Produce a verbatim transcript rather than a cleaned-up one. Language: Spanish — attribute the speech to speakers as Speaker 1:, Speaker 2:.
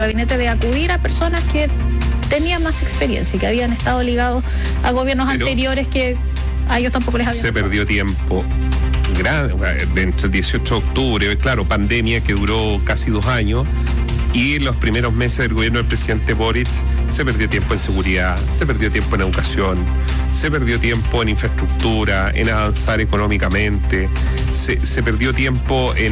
Speaker 1: gabinete de acudir a personas que tenían más experiencia y que habían estado ligados a gobiernos Pero anteriores que a ellos tampoco les habían...
Speaker 2: Se perdió tiempo grande, entre el dieciocho de octubre, claro, pandemia que duró casi dos años, y en los primeros meses del gobierno del presidente Boric se perdió tiempo en seguridad, se perdió tiempo en educación, se perdió tiempo en infraestructura, en avanzar económicamente, se, se perdió tiempo en